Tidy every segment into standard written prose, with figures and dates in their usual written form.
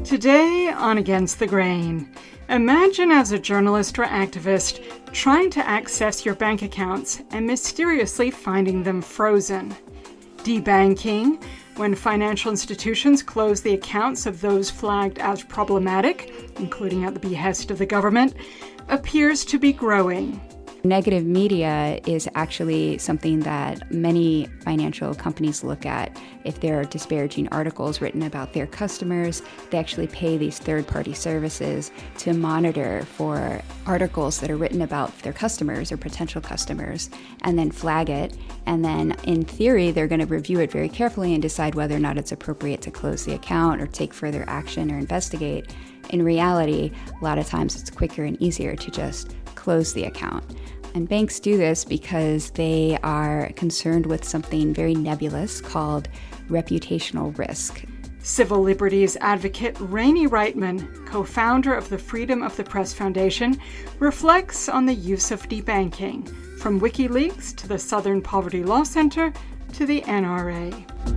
Today on Against the Grain, imagine as a journalist or activist trying to access your bank accounts and mysteriously finding them frozen. Debanking, when financial institutions close the accounts of those flagged as problematic, including at the behest of the government, appears to be growing. Negative media is actually something that many financial companies look at. If there are disparaging articles written about their customers, they actually pay these third-party services to monitor for articles that are written about their customers or potential customers and then flag it. And then in theory, they're going to review it very carefully and decide whether or not it's appropriate to close the account or take further action or investigate. In reality, a lot of times it's quicker and easier to just close the account. And banks do this because they are concerned with something very nebulous called reputational risk. Civil liberties advocate Rainey Reitman, co-founder of the Freedom of the Press Foundation, reflects on the use of debanking, from WikiLeaks to the Southern Poverty Law Center to the NRA.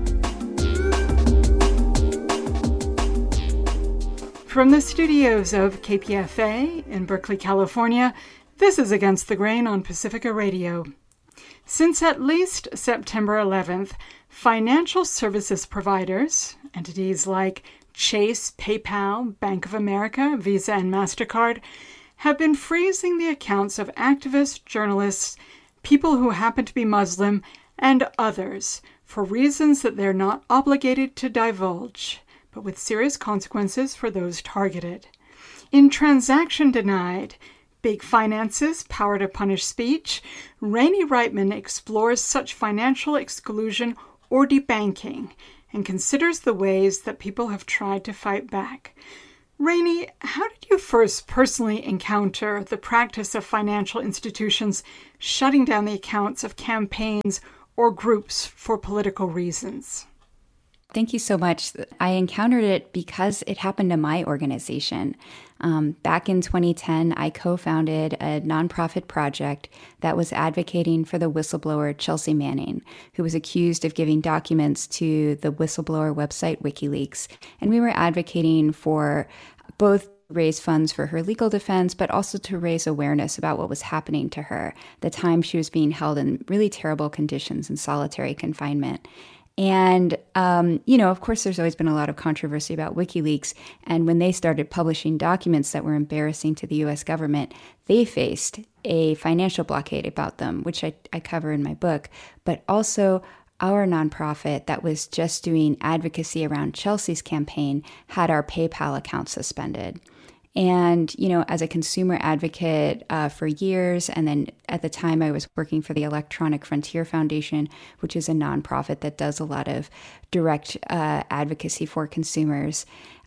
From the studios of KPFA in Berkeley, California, this is Against the Grain on Pacifica Radio. Since at least September 11th, financial services providers, entities like Chase, PayPal, Bank of America, Visa, and MasterCard, have been freezing the accounts of activists, journalists, people who happen to be Muslim, and others for reasons that they're not obligated to divulge, but with serious consequences for those targeted. In Transaction Denied, Big Finance's Power to Punish Speech, Rainey Reitman explores such financial exclusion or debanking and considers the ways that people have tried to fight back. Rainey, how did you first personally encounter the practice of financial institutions shutting down the accounts of campaigns or groups for political reasons? Thank you so much. I encountered it because it happened to my organization. Back in 2010, I co-founded a nonprofit project that was advocating for the whistleblower Chelsea Manning, who was accused of giving documents to the whistleblower website WikiLeaks. And we were advocating for both raise funds for her legal defense, but also to raise awareness about what was happening to her, the time she was being held in really terrible conditions in solitary confinement. And, of course, there's always been a lot of controversy about WikiLeaks. And when they started publishing documents that were embarrassing to the U.S. government, they faced a financial blockade about them, which I cover in my book. But also, our nonprofit that was just doing advocacy around Chelsea's campaign had our PayPal account suspended. And, as a consumer advocate for years, and then at the time I was working for the Electronic Frontier Foundation, which is a nonprofit that does a lot of direct advocacy for consumers,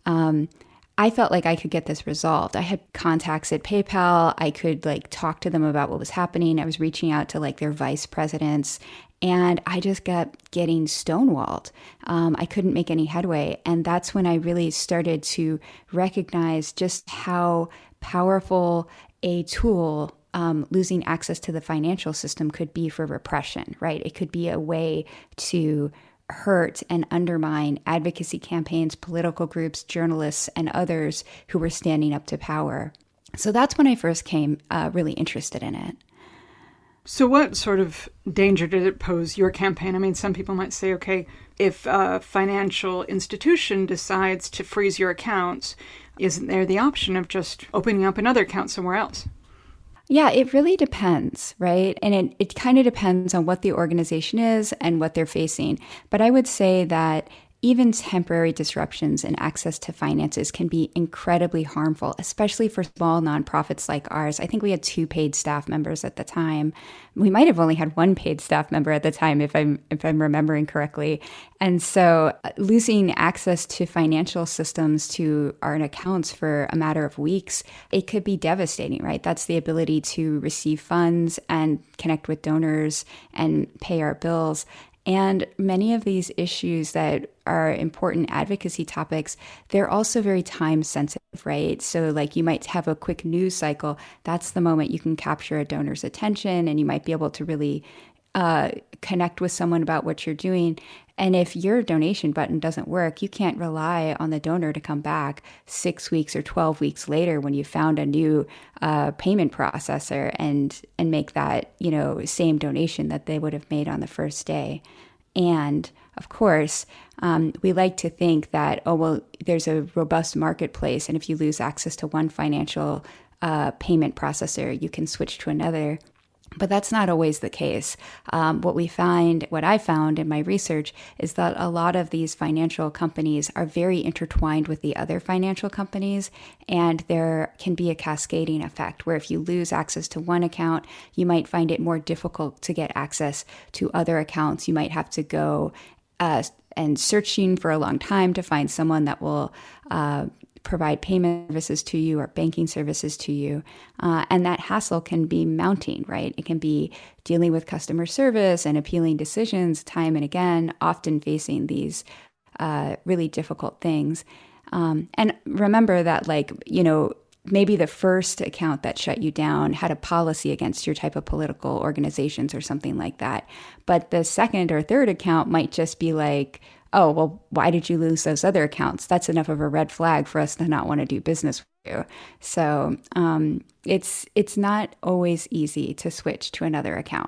I felt like I could get this resolved. I had contacts at PayPal. I could talk to them about what was happening. I was reaching out to their vice presidents, and I just kept getting stonewalled. I couldn't make any headway. And that's when I really started to recognize just how powerful a tool losing access to the financial system could be for repression, right? It could be a way to hurt and undermine advocacy campaigns, political groups, journalists, and others who were standing up to power. So that's when I first came really interested in it. So what sort of danger did it pose your campaign? I mean, some people might say, okay, if a financial institution decides to freeze your accounts, isn't there the option of just opening up another account somewhere else? Yeah, it really depends, right? And it kind of depends on what the organization is and what they're facing. But I would say that even temporary disruptions in access to finances can be incredibly harmful, especially for small nonprofits like ours. I think we had 2 paid staff members at the time. We might have only had 1 paid staff member at the time, if I'm remembering correctly. And so losing access to financial systems, to our accounts for a matter of weeks, it could be devastating, right? That's the ability to receive funds and connect with donors and pay our bills. And many of these issues that are important advocacy topics, they're also very time sensitive, right? So you might have a quick news cycle. That's the moment you can capture a donor's attention, and you might be able to really connect with someone about what you're doing. And if your donation button doesn't work, you can't rely on the donor to come back 6 weeks or 12 weeks later when you found a new payment processor and make that, same donation that they would have made on the first day. And of course, we like to think that, there's a robust marketplace, and if you lose access to one financial payment processor, you can switch to another. But that's not always the case. What I found in my research is that a lot of these financial companies are very intertwined with the other financial companies, and there can be a cascading effect where if you lose access to one account, you might find it more difficult to get access to other accounts. You might have to go and searching for a long time to find someone that will provide payment services to you or banking services to you. And that hassle can be mounting, right? It can be dealing with customer service and appealing decisions time and again, often facing these really difficult things. And remember that, maybe the first account that shut you down had a policy against your type of political organizations or something like that. But the second or third account might just be like, oh, well, why did you lose those other accounts? That's enough of a red flag for us to not want to do business with you. So it's not always easy to switch to another account.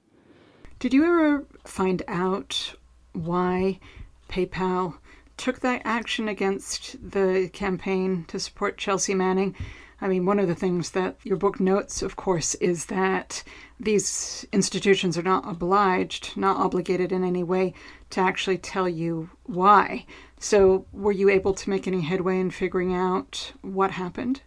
Did you ever find out why PayPal took that action against the campaign to support Chelsea Manning? I mean, one of the things that your book notes, of course, is that these institutions are not obligated in any way to actually tell you why. So were you able to make any headway in figuring out what happened?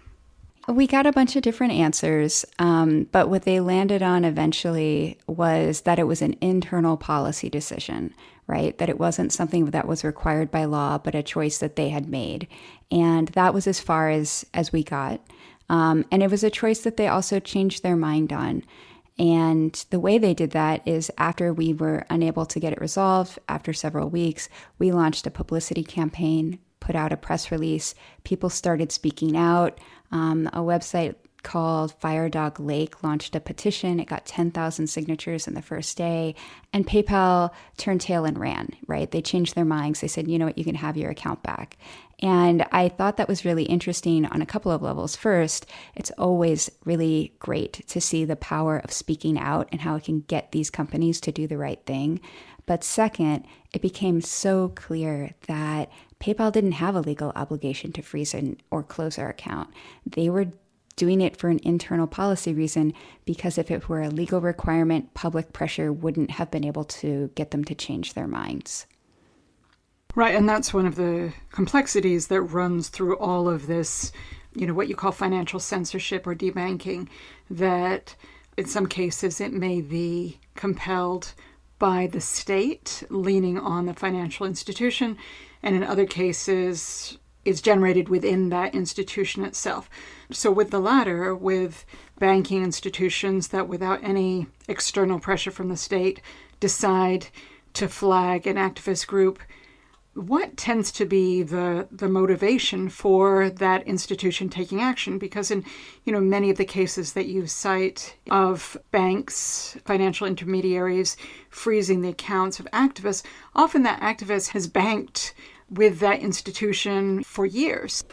We got a bunch of different answers, but what they landed on eventually was that it was an internal policy decision, right? That it wasn't something that was required by law, but a choice that they had made. And that was as far as we got. And it was a choice that they also changed their mind on. And the way they did that is after we were unable to get it resolved, after several weeks, we launched a publicity campaign, put out a press release. People started speaking out. A website called Fire Dog Lake launched a petition. It got 10,000 signatures in the first day. And PayPal turned tail and ran, right? They changed their minds. They said, you know what, you can have your account back. And I thought that was really interesting on a couple of levels. First, it's always really great to see the power of speaking out and how it can get these companies to do the right thing. But second, it became so clear that PayPal didn't have a legal obligation to freeze or close our account. They were doing it for an internal policy reason, because if it were a legal requirement, public pressure wouldn't have been able to get them to change their minds. Right, and that's one of the complexities that runs through all of this, what you call financial censorship or debanking, that in some cases it may be compelled by the state leaning on the financial institution, and in other cases is generated within that institution itself. So with the latter, with banking institutions that without any external pressure from the state decide to flag an activist group, what tends to be the motivation for that institution taking action? Because in many of the cases that you cite of banks, financial intermediaries freezing the accounts of activists, often that activist has banked with that institution for years.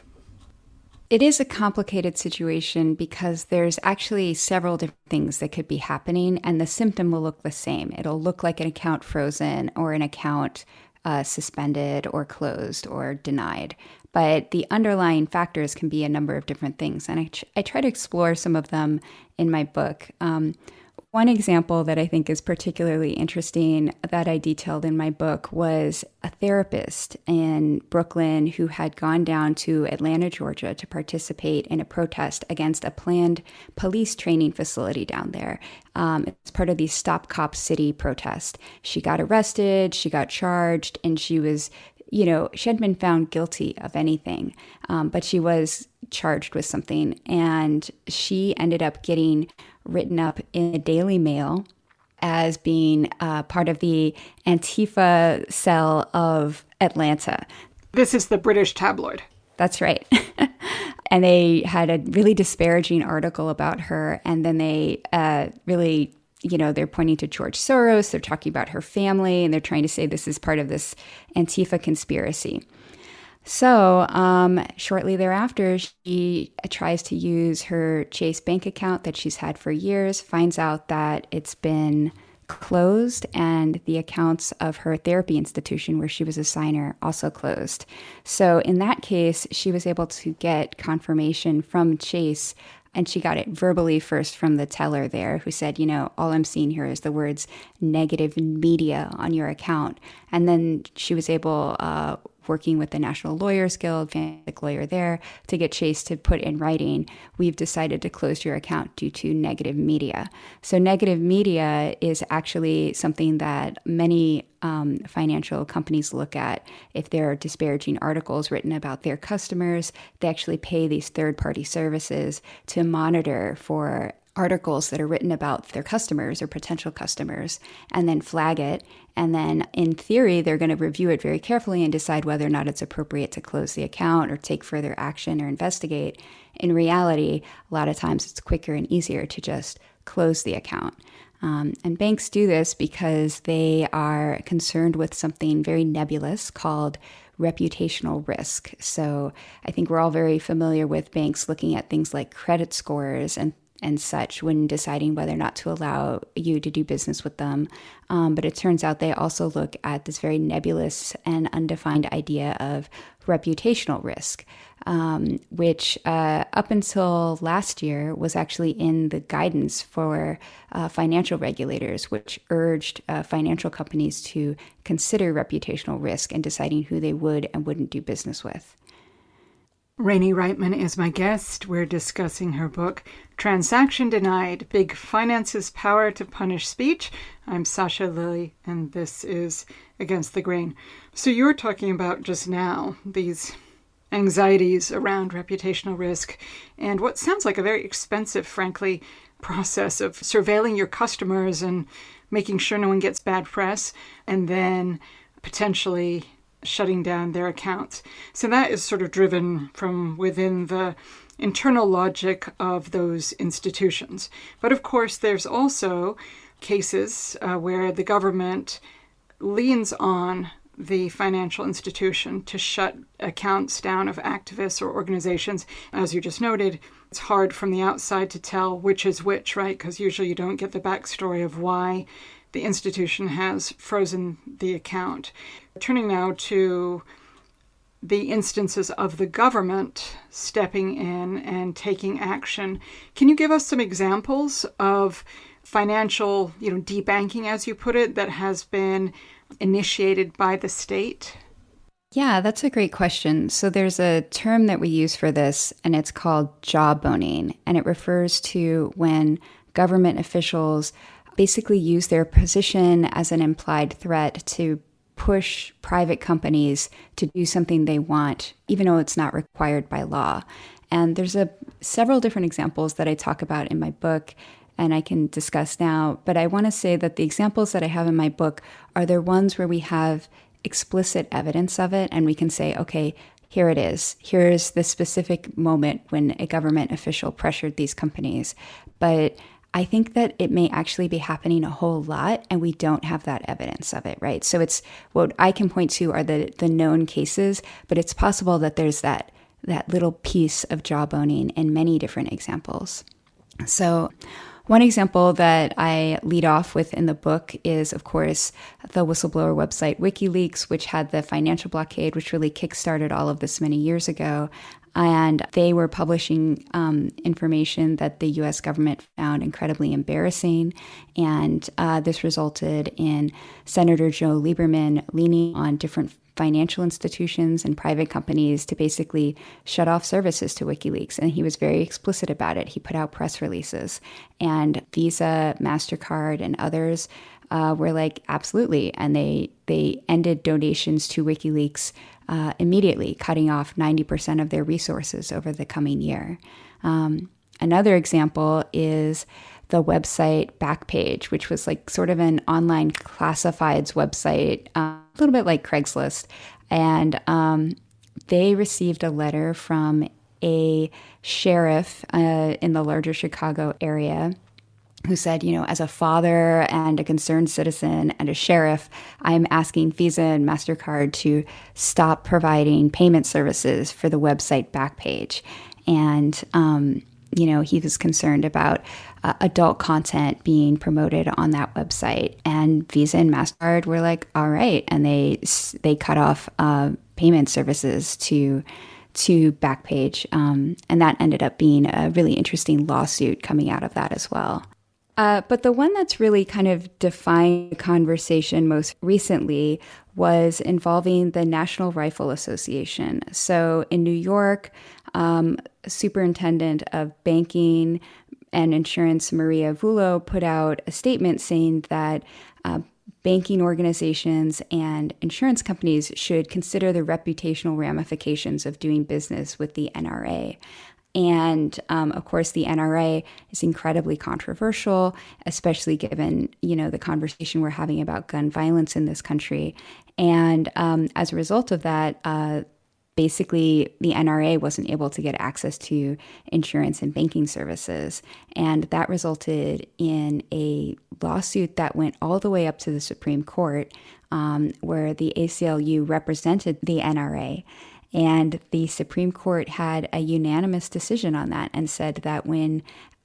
It is a complicated situation because there's actually several different things that could be happening, and the symptom will look the same. It'll look like an account frozen or an account suspended or closed or denied. But the underlying factors can be a number of different things, and I try to explore some of them in my book. One example that I think is particularly interesting that I detailed in my book was a therapist in Brooklyn who had gone down to Atlanta, Georgia to participate in a protest against a planned police training facility down there. It's part of the Stop Cop City protest. She got arrested, she got charged, and she hadn't been found guilty of anything, but she was charged with something, and she ended up getting written up in the Daily Mail as being part of the Antifa cell of Atlanta. This is the British tabloid. That's right. And they had a really disparaging article about her, and then they really they're pointing to George Soros, they're talking about her family, and they're trying to say this is part of this Antifa conspiracy. So shortly thereafter, she tries to use her Chase bank account that she's had for years, finds out that it's been closed, and the accounts of her therapy institution where she was a signer also closed. So in that case, she was able to get confirmation from Chase, and she got it verbally first from the teller there, who said, all I'm seeing here is the words negative media on your account. And then she was able, working with the National Lawyers Guild, family lawyer there, to get Chase to put in writing, we've decided to close your account due to negative media. So negative media is actually something that many financial companies look at. If there are disparaging articles written about their customers, they actually pay these third-party services to monitor for articles that are written about their customers or potential customers, and then flag it. And then in theory, they're going to review it very carefully and decide whether or not it's appropriate to close the account or take further action or investigate. In reality, a lot of times it's quicker and easier to just close the account. And banks do this because they are concerned with something very nebulous called reputational risk. So I think we're all very familiar with banks looking at things like credit scores and such when deciding whether or not to allow you to do business with them. But it turns out they also look at this very nebulous and undefined idea of reputational risk, which up until last year was actually in the guidance for financial regulators, which urged financial companies to consider reputational risk in deciding who they would and wouldn't do business with. Rainey Reitman is my guest. We're discussing her book, Transaction Denied, Big Finance's Power to Punish Speech. I'm Sasha Lilley, and this is Against the Grain. So you were talking about just now these anxieties around reputational risk and what sounds like a very expensive, frankly, process of surveilling your customers and making sure no one gets bad press, and then potentially shutting down their accounts. So that is sort of driven from within the internal logic of those institutions. But of course, there's also cases where the government leans on the financial institution to shut accounts down of activists or organizations. As you just noted, it's hard from the outside to tell which is which, right? Because usually you don't get the backstory of why the institution has frozen the account. Turning now to the instances of the government stepping in and taking action, can you give us some examples of financial, debanking, as you put it, that has been initiated by the state? Yeah, that's a great question. So there's a term that we use for this, and it's called jawboning, and it refers to when government officials basically use their position as an implied threat to push private companies to do something they want, even though it's not required by law. And there's several different examples that I talk about in my book, and I can discuss now. But I want to say that the examples that I have in my book are the ones where we have explicit evidence of it, and we can say, okay, here it is. Here's the specific moment when a government official pressured these companies. But I think that it may actually be happening a whole lot, and we don't have that evidence of it, right? So it's what I can point to are the known cases, but it's possible that there's that little piece of jawboning in many different examples. So one example that I lead off with in the book is, of course, the whistleblower website WikiLeaks, which had the financial blockade, which really kickstarted all of this many years ago. And they were publishing information that the U.S. government found incredibly embarrassing. And this resulted in Senator Joe Lieberman leaning on different financial institutions and private companies to basically shut off services to WikiLeaks. And he was very explicit about it. He put out press releases. And Visa, MasterCard, and others were like, absolutely. And they ended donations to WikiLeaks immediately, cutting off 90% of their resources over the coming year. Another example is the website Backpage, which was like sort of an online classifieds website, a little bit like Craigslist. And they received a letter from a sheriff in the larger Chicago area who said, as a father and a concerned citizen and a sheriff, I'm asking Visa and MasterCard to stop providing payment services for the website Backpage. And, he was concerned about adult content being promoted on that website. And Visa and MasterCard were like, all right. And they cut off payment services to Backpage. And that ended up being a really interesting lawsuit coming out of that as well. But the one that's really kind of defined the conversation most recently was involving the National Rifle Association. So in New York, Superintendent of Banking and Insurance Maria Vullo put out a statement saying that banking organizations and insurance companies should consider the reputational ramifications of doing business with the NRA. And of course, the NRA is incredibly controversial, especially given, the conversation we're having about gun violence in this country. And as a result of that, basically, the NRA wasn't able to get access to insurance and banking services. And that resulted in a lawsuit that went all the way up to the Supreme Court, where the ACLU represented the NRA. And the Supreme Court had a unanimous decision on that and said that when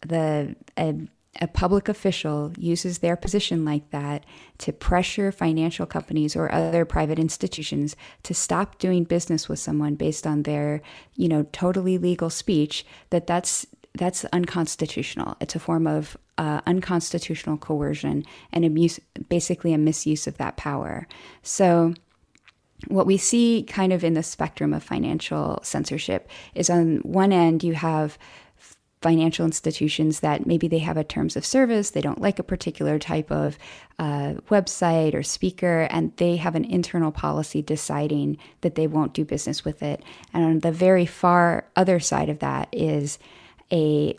a public official uses their position like that to pressure financial companies or other private institutions to stop doing business with someone based on their, totally legal speech, that's unconstitutional. It's a form of unconstitutional coercion and basically a misuse of that power. So what we see kind of in the spectrum of financial censorship is on one end, you have financial institutions that maybe they have a terms of service, they don't like a particular type of website or speaker, and they have an internal policy deciding that they won't do business with it. And on the very far other side of that is a,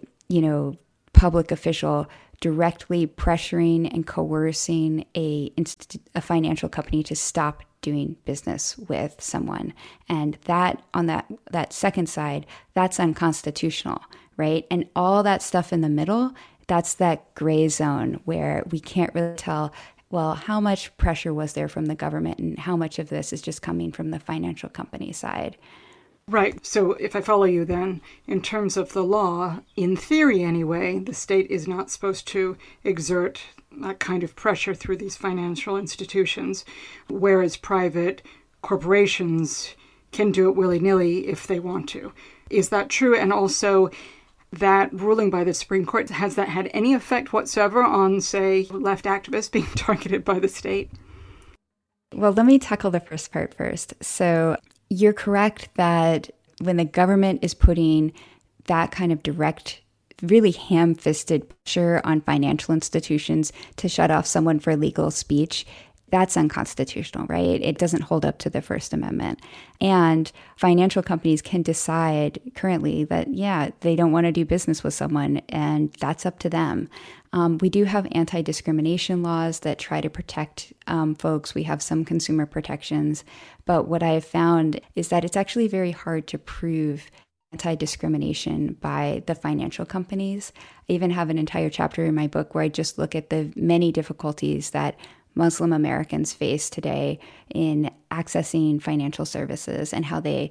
public official directly pressuring and coercing a financial company to stop doing business with someone. And that on that second side, that's unconstitutional, right? And all that stuff in the middle, that's that gray zone where we can't really tell, well, how much pressure was there from the government and how much of this is just coming from the financial company side. Right. So if I follow you then, in terms of the law, in theory anyway, the state is not supposed to exert that kind of pressure through these financial institutions, whereas private corporations can do it willy-nilly if they want to. Is that true? And also, that ruling by the Supreme Court, has that had any effect whatsoever on, say, left activists being targeted by the state? Well, let me tackle the first part first. So you're correct that when the government is putting that kind of direct, really ham-fisted pressure on financial institutions to shut off someone for legal speech, that's unconstitutional, right? It doesn't hold up to the First Amendment. And financial companies can decide currently that, they don't want to do business with someone, and that's up to them. We do have anti-discrimination laws that try to protect folks. We have some consumer protections. But what I have found is that it's actually very hard to prove anti-discrimination by the financial companies. I even have an entire chapter in my book where I just look at the many difficulties that Muslim Americans face today in accessing financial services and how they,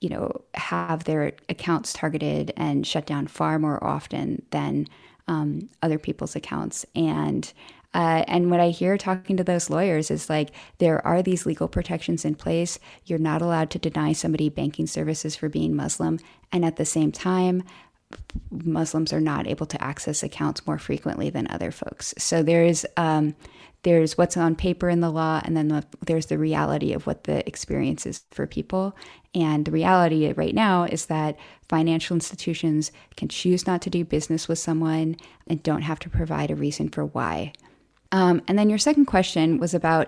have their accounts targeted and shut down far more often than other people's accounts. And what I hear talking to those lawyers is like, there are these legal protections in place. You're not allowed to deny somebody banking services for being Muslim. And at the same time, Muslims are not able to access accounts more frequently than other folks. So there's what's on paper in the law, and then there's the reality of what the experience is for people. And the reality right now is that financial institutions can choose not to do business with someone and don't have to provide a reason for why. And then your second question was about,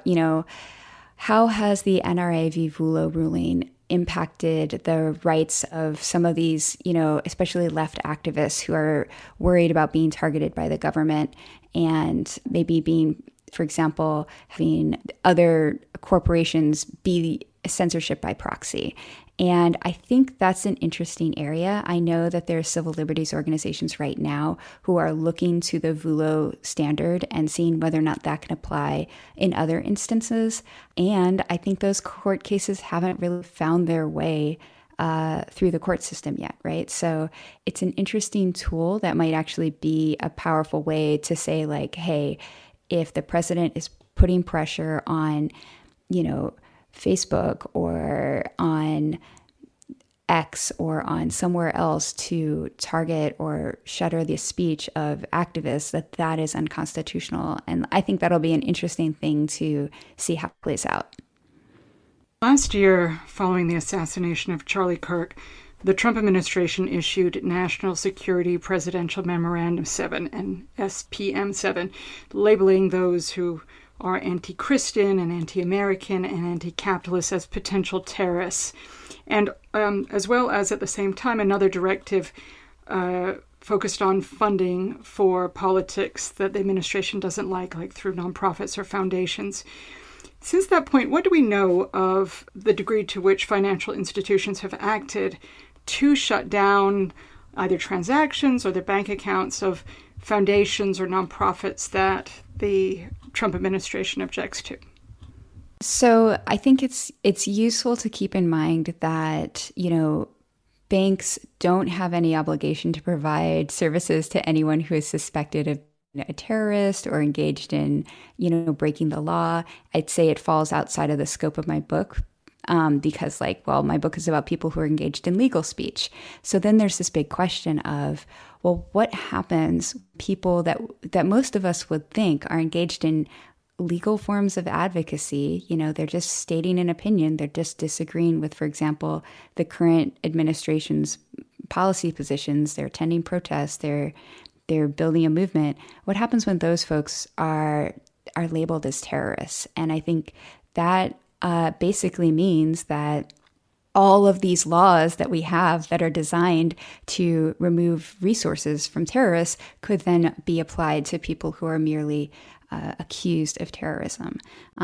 how has the NRA v. Vullo ruling impacted the rights of some of these, especially left activists who are worried about being targeted by the government and maybe being, for example, having other corporations be censorship by proxy. And I think that's an interesting area. I know that there are civil liberties organizations right now who are looking to the VULO standard and seeing whether or not that can apply in other instances. And I think those court cases haven't really found their way through the court system yet, right? So it's an interesting tool that might actually be a powerful way to say, like, hey, if the president is putting pressure on, Facebook or on X or on somewhere else to target or shutter the speech of activists, that is unconstitutional. And I think that'll be an interesting thing to see how it plays out. Last year, following the assassination of Charlie Kirk, the Trump administration issued National Security Presidential Memorandum 7 and SPM 7, labeling those who are anti-Christian and anti-American and anti-capitalist as potential terrorists. And as well as at the same time, another directive focused on funding for politics that the administration doesn't like through nonprofits or foundations. Since that point, what do we know of the degree to which financial institutions have acted to shut down either transactions or their bank accounts of foundations or nonprofits that the Trump administration objects to? So I think it's useful to keep in mind that, banks don't have any obligation to provide services to anyone who is suspected of a terrorist or engaged in, breaking the law. I'd say it falls outside of the scope of my book because my book is about people who are engaged in legal speech. So then there's this big question of, well, what happens people that most of us would think are engaged in legal forms of advocacy? They're just stating an opinion. They're just disagreeing with, for example, the current administration's policy positions. They're attending protests. They're building a movement. What happens when those folks are labeled as terrorists? And I think that basically means that all of these laws that we have that are designed to remove resources from terrorists could then be applied to people who are merely accused of terrorism.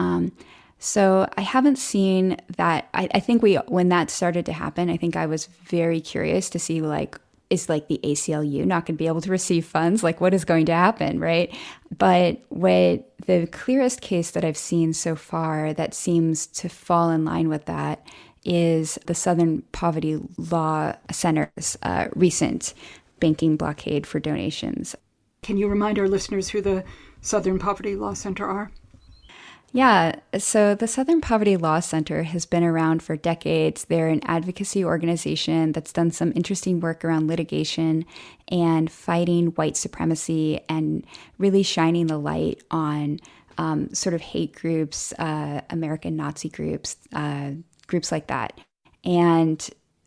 So I haven't seen that. I think when that started to happen, I think I was very curious to see, is the ACLU not going to be able to receive funds? What is going to happen, right? But the clearest case that I've seen so far that seems to fall in line with that is the Southern Poverty Law Center's recent banking blockade for donations. Can you remind our listeners who the Southern Poverty Law Center are? Yeah, so the Southern Poverty Law Center has been around for decades. They're an advocacy organization that's done some interesting work around litigation and fighting white supremacy and really shining the light on sort of hate groups, American Nazi groups, groups like that. And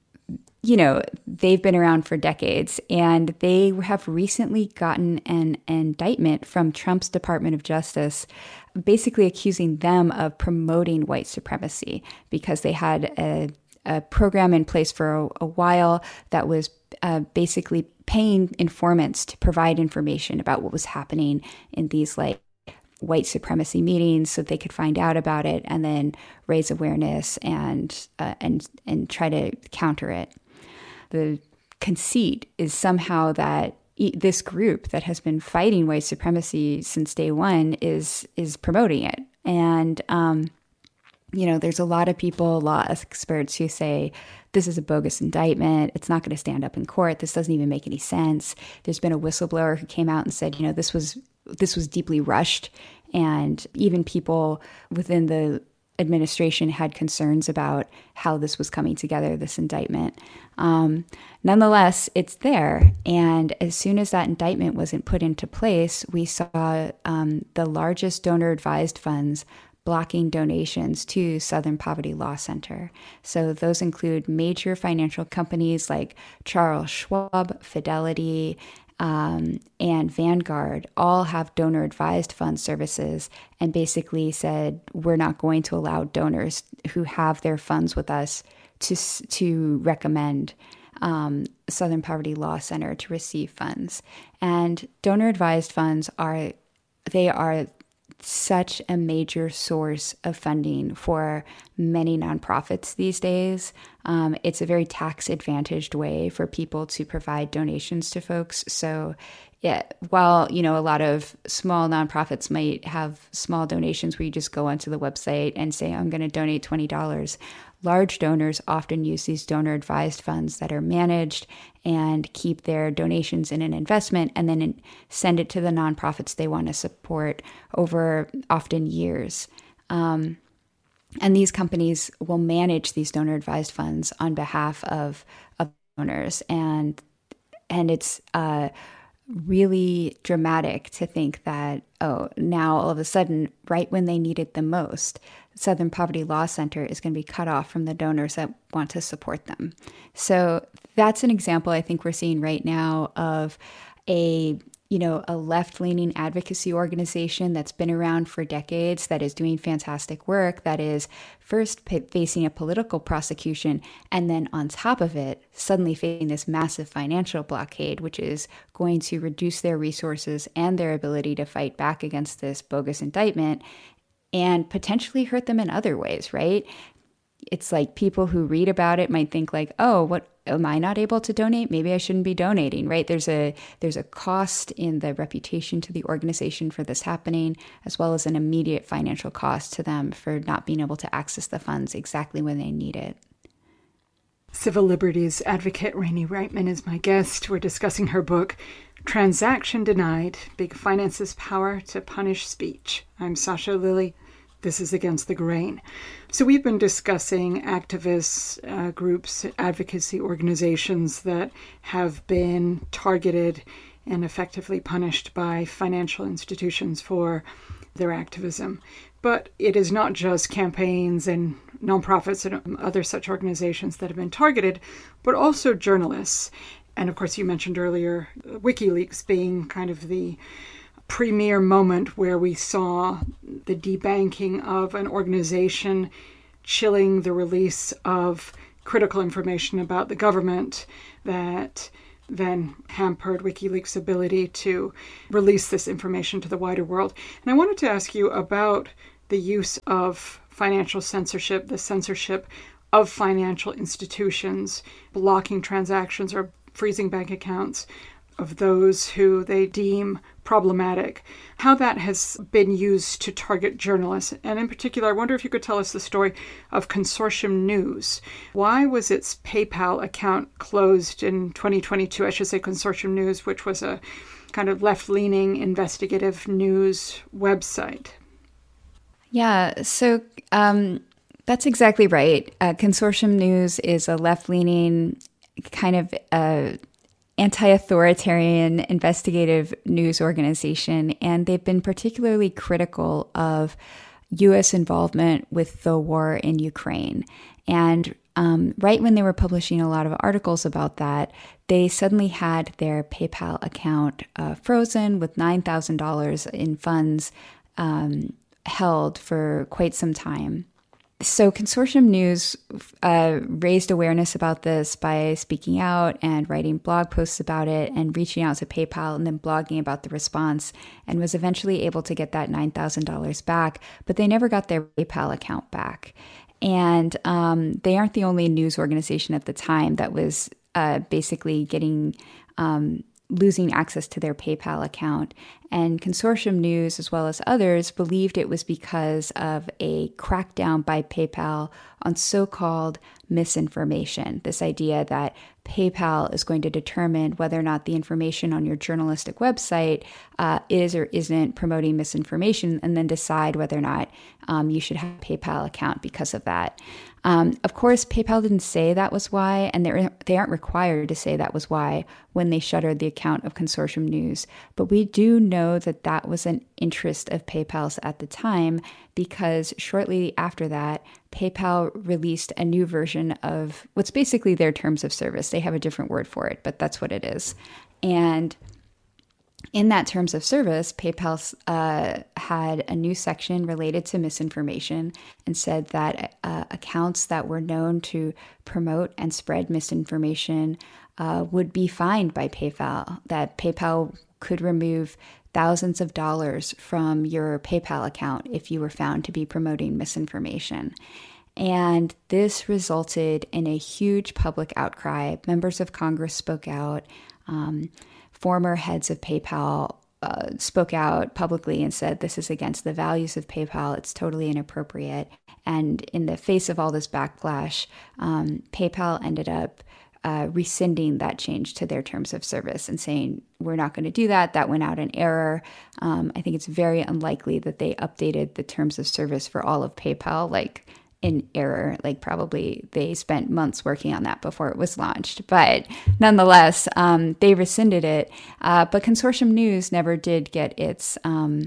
they've been around for decades, and they have recently gotten an indictment from Trump's Department of Justice, basically accusing them of promoting white supremacy because they had a program in place for a while that was basically paying informants to provide information about what was happening in these white supremacy meetings so they could find out about it and then raise awareness and try to counter it. The conceit is somehow that this group that has been fighting white supremacy since day one is promoting it. And, there's a lot of people, law experts, who say this is a bogus indictment. It's not going to stand up in court. This doesn't even make any sense. There's been a whistleblower who came out and said, this was deeply rushed. And even people within the administration had concerns about how this was coming together, this indictment. Nonetheless, it's there. And as soon as that indictment wasn't put into place, we saw the largest donor-advised funds blocking donations to Southern Poverty Law Center. So those include major financial companies like Charles Schwab, Fidelity, and Vanguard all have donor-advised fund services and basically said, we're not going to allow donors who have their funds with us to recommend Southern Poverty Law Center to receive funds. And donor-advised funds are such a major source of funding for many nonprofits these days. It's a very tax-advantaged way for people to provide donations to folks. So yeah, while, a lot of small nonprofits might have small donations where you just go onto the website and say, I'm going to donate $20, large donors often use these donor-advised funds that are managed and keep their donations in an investment and then send it to the nonprofits they want to support over often years. And these companies will manage these donor-advised funds on behalf of donors. And it's really dramatic to think that, now all of a sudden, right when they need it the most, Southern Poverty Law Center is going to be cut off from the donors that want to support them. So that's an example I think we're seeing right now of a left-leaning advocacy organization that's been around for decades, that is doing fantastic work, that is first facing a political prosecution, and then on top of it, suddenly facing this massive financial blockade, which is going to reduce their resources and their ability to fight back against this bogus indictment and potentially hurt them in other ways, right? It's like people who read about it might think like, oh, what, am I not able to donate? Maybe I shouldn't be donating, right? There's a cost in the reputation to the organization for this happening, as well as an immediate financial cost to them for not being able to access the funds exactly when they need it. Civil liberties advocate Rainey Reitman is my guest. We're discussing her book, Transaction Denied: Big Finance's Power to Punish Speech. I'm Sasha Lilley. This is Against the Grain. So we've been discussing activists, groups, advocacy organizations that have been targeted and effectively punished by financial institutions for their activism. But it is not just campaigns and nonprofits and other such organizations that have been targeted, but also journalists. And of course, you mentioned earlier WikiLeaks being kind of the premier moment where we saw the debanking of an organization, chilling the release of critical information about the government that then hampered WikiLeaks' ability to release this information to the wider world. And I wanted to ask you about the use of financial censorship, the censorship of financial institutions, blocking transactions or freezing bank accounts of those who they deem problematic, how that has been used to target journalists. And in particular, I wonder if you could tell us the story of Consortium News. Why was its PayPal account closed in 2022? I should say Consortium News, which was a kind of left-leaning investigative news website. Yeah, so that's exactly right. Consortium News is a left-leaning kind of anti-authoritarian investigative news organization, and they've been particularly critical of U.S. involvement with the war in Ukraine. And right when they were publishing a lot of articles about that, they suddenly had their PayPal account frozen with $9,000 in funds held for quite some time. So Consortium News raised awareness about this by speaking out and writing blog posts about it and reaching out to PayPal and then blogging about the response, and was eventually able to get that $9,000 back, but they never got their PayPal account back. And they aren't the only news organization at the time that was basically getting losing access to their PayPal account. And Consortium News, as well as others, believed it was because of a crackdown by PayPal on so-called misinformation. This idea that PayPal is going to determine whether or not the information on your journalistic website is or isn't promoting misinformation, and then decide whether or not you should have a PayPal account because of that. Of course, PayPal didn't say that was why, and they aren't required to say that was why when they shuttered the account of Consortium News. But we do know that that was an interest of PayPal's at the time, because shortly after that, PayPal released a new version of what's basically their terms of service. They have a different word for it, but that's what it is. And in that terms of service, PayPal had a new section related to misinformation and said that accounts that were known to promote and spread misinformation would be fined by PayPal, that PayPal could remove thousands of dollars from your PayPal account if you were found to be promoting misinformation. And this resulted in a huge public outcry. Members of Congress spoke out. Former heads of PayPal spoke out publicly and said, this is against the values of PayPal. It's totally inappropriate. And in the face of all this backlash, PayPal ended up rescinding that change to their terms of service and saying, we're not going to do that. That went out in error. I think it's very unlikely that they updated the terms of service for all of PayPal, like in error. Like probably they spent months working on that before it was launched. But nonetheless, they rescinded it. But Consortium News never did get its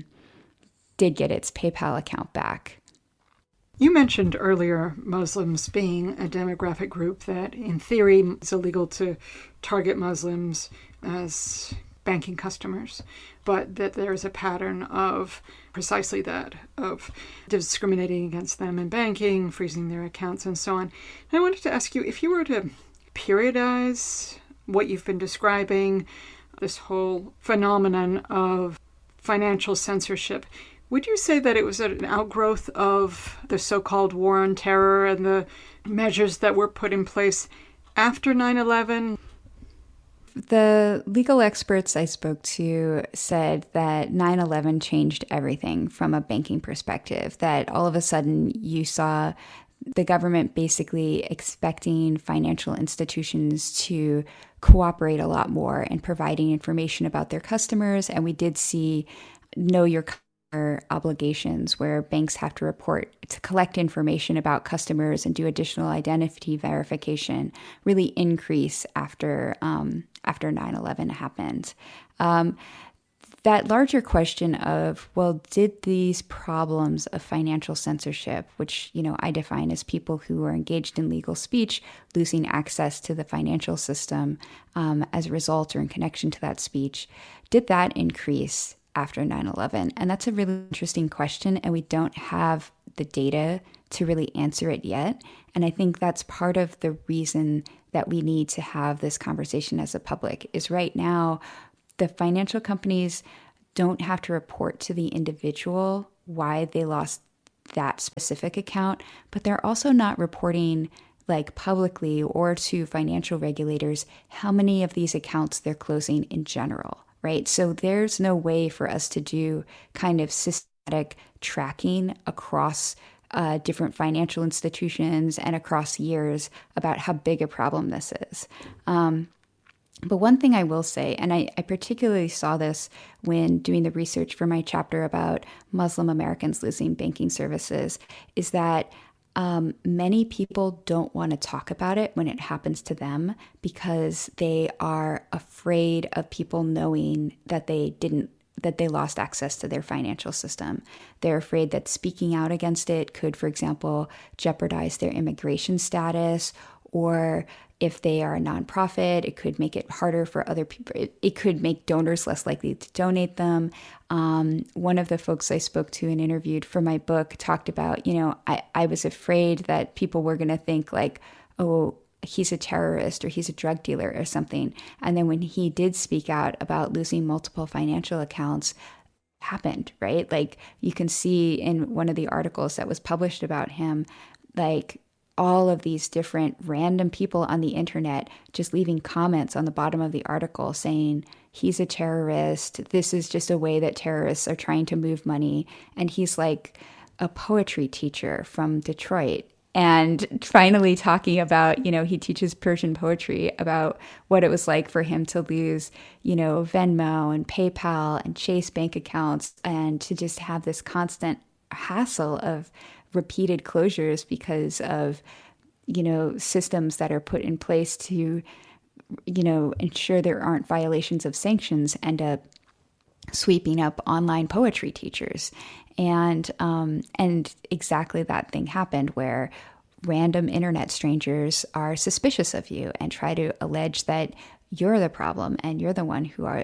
PayPal account back. You mentioned earlier Muslims being a demographic group that, in theory, it's illegal to target Muslims as banking customers, but that there's a pattern of precisely that, of discriminating against them in banking, freezing their accounts, and so on. And I wanted to ask you, if you were to periodize what you've been describing, this whole phenomenon of financial censorship, would you say that it was an outgrowth of the so-called war on terror and the measures that were put in place after 9/11? The legal experts I spoke to said that 9/11 changed everything from a banking perspective, that all of a sudden you saw the government basically expecting financial institutions to cooperate a lot more in providing information about their customers. And we did see know your obligations where banks have to report to collect information about customers and do additional identity verification really increase after 9/11 happened. That larger question of, well, did these problems of financial censorship, which I define as people who are engaged in legal speech losing access to the financial system as a result or in connection to that speech, did that increase after 9/11? And that's a really interesting question, and we don't have the data to really answer it yet. And I think that's part of the reason that we need to have this conversation as a public, is right now the financial companies don't have to report to the individual why they lost that specific account, but they're also not reporting like publicly or to financial regulators how many of these accounts they're closing in general. Right? So there's no way for us to do kind of systematic tracking across different financial institutions and across years about how big a problem this is. But one thing I will say, and I particularly saw this when doing the research for my chapter about Muslim Americans losing banking services, is that many people don't want to talk about it when it happens to them because they are afraid of people knowing that they lost access to their financial system. They're afraid that speaking out against it could, for example, jeopardize their immigration status, or if they are a nonprofit, it could make it harder for other people. It could make donors less likely to donate them. One of the folks I spoke to and interviewed for my book talked about, I was afraid that people were going to think like, oh, he's a terrorist or he's a drug dealer or something. And then when he did speak out about losing multiple financial accounts, happened, right? Like you can see in one of the articles that was published about him, like all of these different random people on the internet just leaving comments on the bottom of the article saying, he's a terrorist. This is just a way that terrorists are trying to move money. And he's like a poetry teacher from Detroit. And finally talking about, he teaches Persian poetry, about what it was like for him to lose, Venmo and PayPal and Chase bank accounts, and to just have this constant hassle of repeated closures because of, systems that are put in place to, ensure there aren't violations of sanctions, end up sweeping up online poetry teachers. And exactly that thing happened where random internet strangers are suspicious of you and try to allege that you're the problem and you're the one who are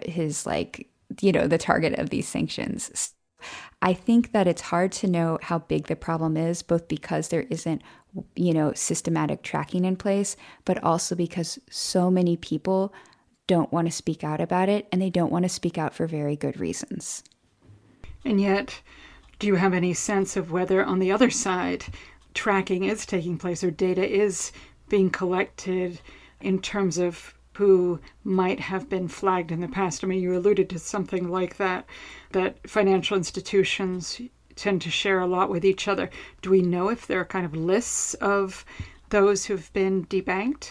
the target of these sanctions. I think that it's hard to know how big the problem is, both because there isn't, systematic tracking in place, but also because so many people don't want to speak out about it, and they don't want to speak out for very good reasons. And yet, do you have any sense of whether on the other side tracking is taking place or data is being collected in terms of who might have been flagged in the past? I mean, you alluded to something like that financial institutions tend to share a lot with each other. Do we know if there are kind of lists of those who've been debanked?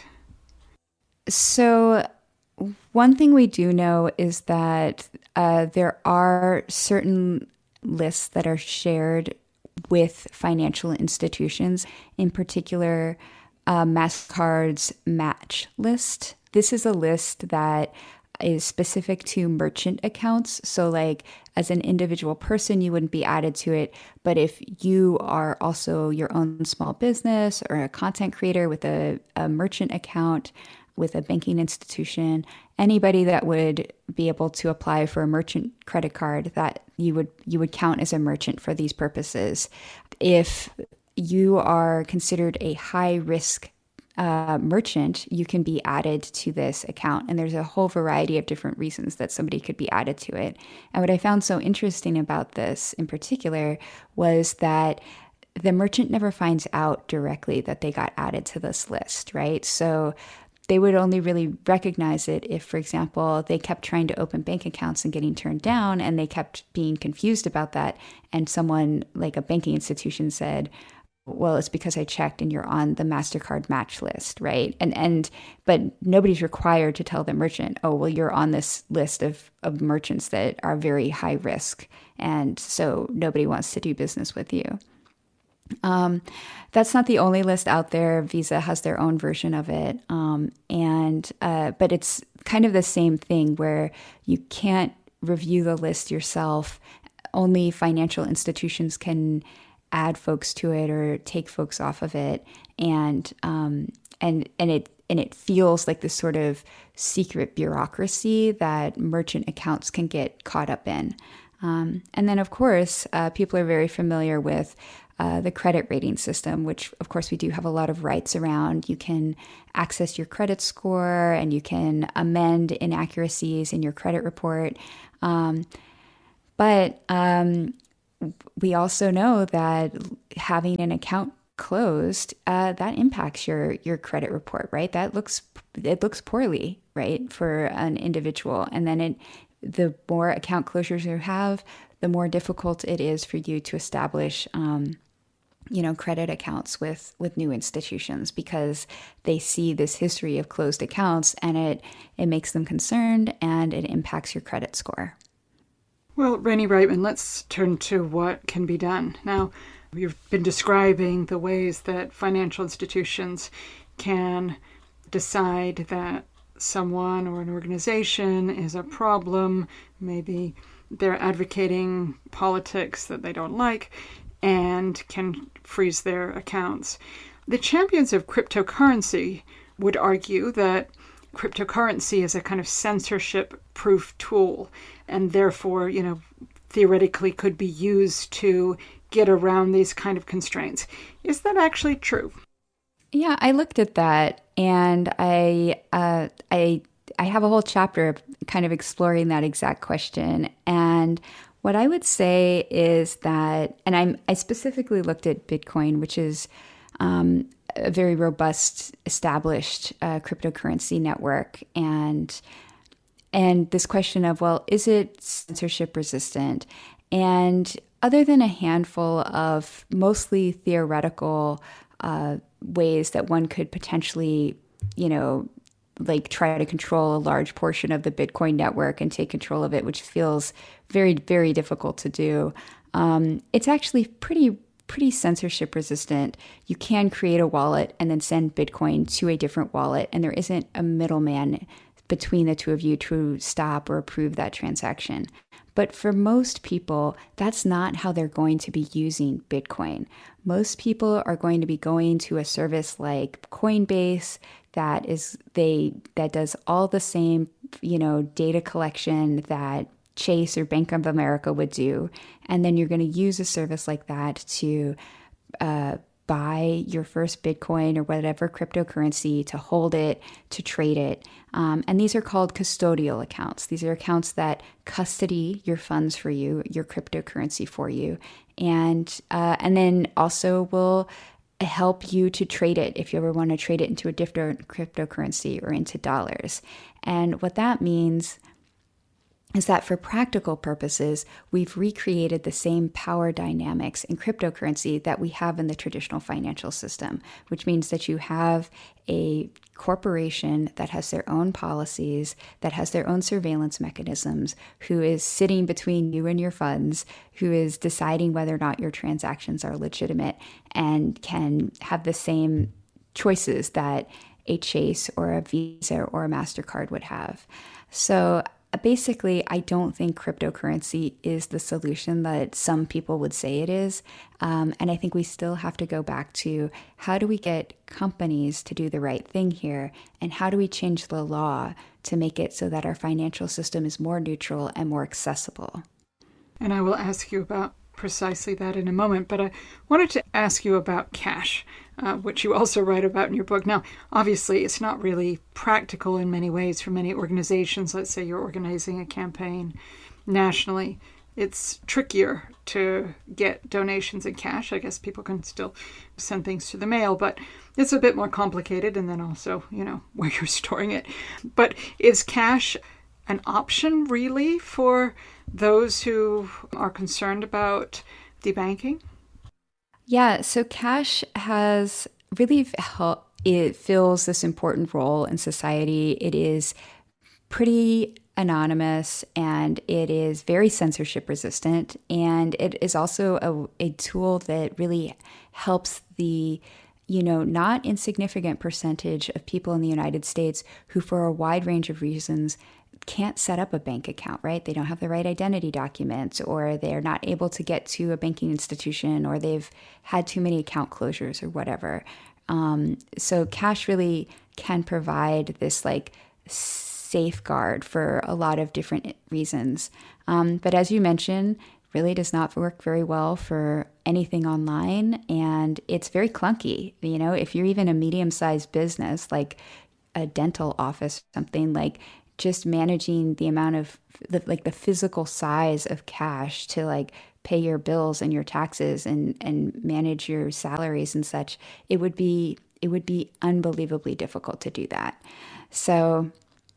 So one thing we do know is that there are certain lists that are shared with financial institutions, in particular, MasterCard's Match list. This is a list that is specific to merchant accounts. So like as an individual person, you wouldn't be added to it. But if you are also your own small business or a content creator with a merchant account with a banking institution, anybody that would be able to apply for a merchant credit card, that you would count as a merchant for these purposes. If you are considered a high risk merchant, you can be added to this account. And there's a whole variety of different reasons that somebody could be added to it. And what I found so interesting about this in particular was that the merchant never finds out directly that they got added to this list, right? So they would only really recognize it if, for example, they kept trying to open bank accounts and getting turned down, and they kept being confused about that. And someone like a banking institution said, well, it's because I checked and you're on the MasterCard Match list, right? But nobody's required to tell the merchant, oh, well, you're on this list of merchants that are very high risk, and so nobody wants to do business with you. That's not the only list out there. Visa has their own version of it. But it's kind of the same thing where you can't review the list yourself. Only financial institutions can add folks to it or take folks off of it. And it feels like this sort of secret bureaucracy that merchant accounts can get caught up in. And then, of course, people are very familiar with the credit rating system, which, of course, we do have a lot of rights around. You can access your credit score and you can amend inaccuracies in your credit report. But we also know that having an account closed, that impacts your credit report, right? It looks poorly, right, for an individual. And then the more account closures you have, the more difficult it is for you to establish, credit accounts with new institutions, because they see this history of closed accounts and it makes them concerned and it impacts your credit score. Well, Rainey Reitman, let's turn to what can be done. Now, you've been describing the ways that financial institutions can decide that someone or an organization is a problem. Maybe they're advocating politics that they don't like and can freeze their accounts. The champions of cryptocurrency would argue that cryptocurrency is a kind of censorship-proof tool and therefore, theoretically could be used to get around these kind of constraints. Is that actually true? Yeah, I looked at that, and I have a whole chapter kind of exploring that exact question. And what I would say is that, and I specifically looked at Bitcoin, which is a very robust, established cryptocurrency network, and this question of, well, is it censorship resistant? And other than a handful of mostly theoretical ways that one could potentially, try to control a large portion of the Bitcoin network and take control of it, which feels very, very difficult to do. It's actually pretty censorship resistant. You can create a wallet and then send Bitcoin to a different wallet, and there isn't a middleman between the two of you to stop or approve that transaction. But for most people, that's not how they're going to be using Bitcoin. Most people are going to be going to a service like Coinbase that does all the same, data collection that Chase or Bank of America would do. And then you're going to use a service like that to buy your first Bitcoin or whatever cryptocurrency, to hold it, to trade it. And these are called custodial accounts. These are accounts that custody your funds for you, your cryptocurrency for you, and then also will help you to trade it if you ever want to trade it into a different cryptocurrency or into dollars. And what that means is that for practical purposes, we've recreated the same power dynamics in cryptocurrency that we have in the traditional financial system, which means that you have a corporation that has their own policies, that has their own surveillance mechanisms, who is sitting between you and your funds, who is deciding whether or not your transactions are legitimate, and can have the same choices that a Chase or a Visa or a MasterCard would have. So basically, I don't think cryptocurrency is the solution that some people would say it is. And I think we still have to go back to, how do we get companies to do the right thing here? And how do we change the law to make it so that our financial system is more neutral and more accessible? And I will ask you about precisely that in a moment, but I wanted to ask you about cash, which you also write about in your book. Now, obviously, it's not really practical in many ways for many organizations. Let's say you're organizing a campaign nationally. It's trickier to get donations in cash. I guess people can still send things to the mail, but it's a bit more complicated. And then also, where you're storing it. But is cash an option really for those who are concerned about debanking? Yeah, so cash has really it fills this important role in society. It is pretty anonymous, and it is very censorship resistant, and it is also a tool that really helps the not insignificant percentage of people in the United States who, for a wide range of reasons, can't set up a bank account, right? They don't have the right identity documents, or they're not able to get to a banking institution, or they've had too many account closures or whatever. So cash really can provide this safeguard for a lot of different reasons. But as you mentioned, really does not work very well for anything online, and it's very clunky. If you're even a medium-sized business, like a dental office or something, just managing the amount of the physical size of cash to pay your bills and your taxes and manage your salaries and such, it would be unbelievably difficult to do that. So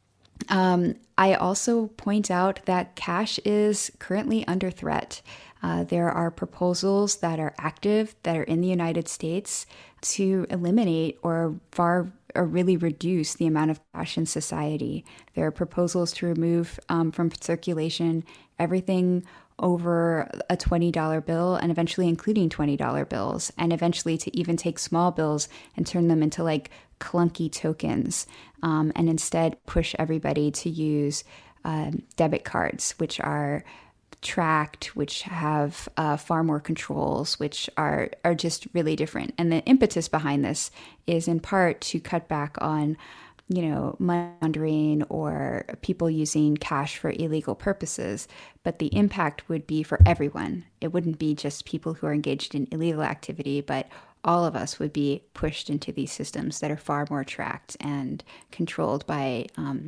I also point out that cash is currently under threat. There are proposals that are active that are in the United States to eliminate or really reduce the amount of cash in society. There are proposals to remove from circulation everything over a $20 bill, and eventually including $20 bills, and eventually to even take small bills and turn them into clunky tokens, and instead push everybody to use debit cards, which are tracked, which have far more controls, which are just really different. And the impetus behind this is in part to cut back on money laundering or people using cash for illegal purposes. But the impact would be for everyone. It wouldn't be just people who are engaged in illegal activity, but all of us would be pushed into these systems that are far more tracked and controlled by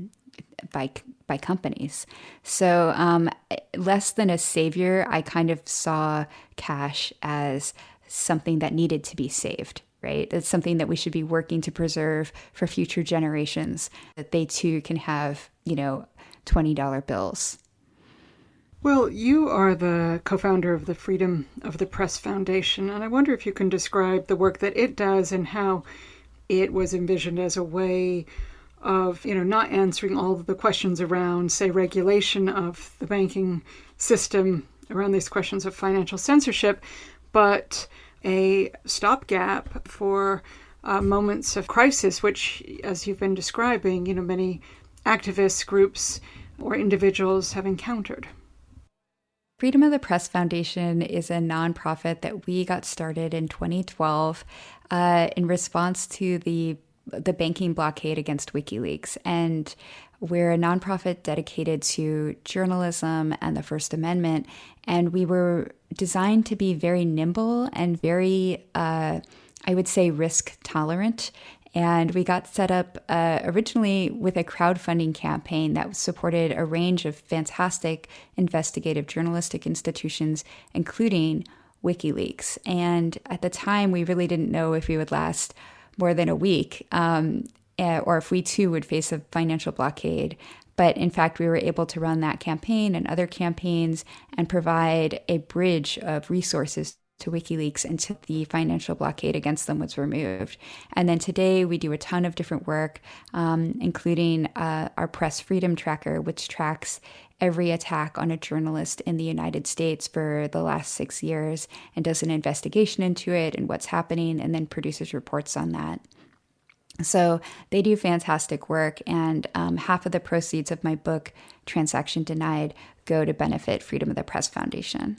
companies. So less than a savior, I kind of saw cash as something that needed to be saved, right? It's something that we should be working to preserve for future generations, that they too can have, $20 bills. Well, you are the co-founder of the Freedom of the Press Foundation, and I wonder if you can describe the work that it does and how it was envisioned as a way of, not answering all of the questions around, say, regulation of the banking system, around these questions of financial censorship, but a stopgap for moments of crisis, which, as you've been describing, many activist groups or individuals have encountered. Freedom of the Press Foundation is a nonprofit that we got started in 2012 in response to the banking blockade against WikiLeaks. And we're a nonprofit dedicated to journalism and the First Amendment. And we were designed to be very nimble and very I would say, risk tolerant. And we got set up originally with a crowdfunding campaign that supported a range of fantastic investigative journalistic institutions, including WikiLeaks. And at the time, we really didn't know if we would last more than a week, or if we too would face a financial blockade. But in fact, we were able to run that campaign and other campaigns and provide a bridge of resources to WikiLeaks until the financial blockade against them was removed. And then today we do a ton of different work, including our Press Freedom Tracker, which tracks every attack on a journalist in the United States for the last 6 years and does an investigation into it and what's happening, and then produces reports on that. So they do fantastic work, and half of the proceeds of my book, Transaction Denied, go to benefit Freedom of the Press Foundation.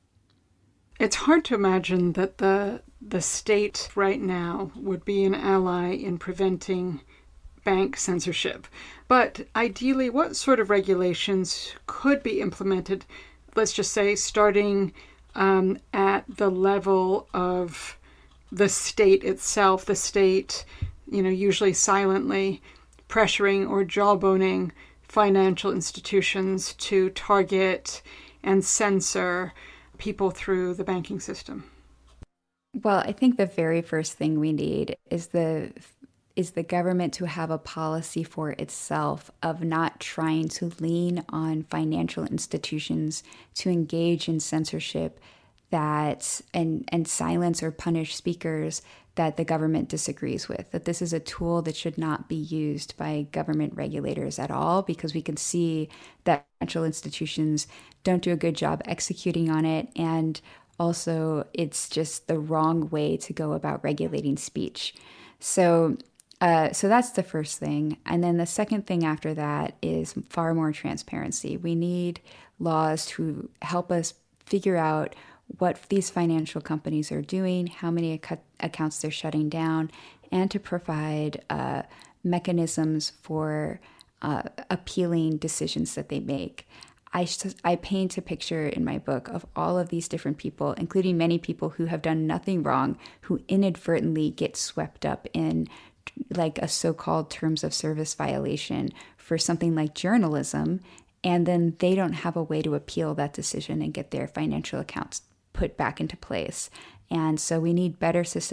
It's hard to imagine that the state right now would be an ally in preventing bank censorship. But ideally, what sort of regulations could be implemented, let's just say, starting at the level of the state itself, the state, usually silently pressuring or jawboning financial institutions to target and censor people through the banking system? Well, I think the very first thing we need is the government to have a policy for itself of not trying to lean on financial institutions to engage in censorship that and silence or punish speakers that the government disagrees with, that this is a tool that should not be used by government regulators at all, because we can see that financial institutions don't do a good job executing on it. And also, it's just the wrong way to go about regulating speech. So that's the first thing. And then the second thing after that is far more transparency. We need laws to help us figure out what these financial companies are doing, how many accounts they're shutting down, and to provide mechanisms for appealing decisions that they make. I paint a picture in my book of all of these different people, including many people who have done nothing wrong, who inadvertently get swept up in like a so-called terms of service violation for something like journalism, and then they don't have a way to appeal that decision and get their financial accounts put back into place. And so we need better systems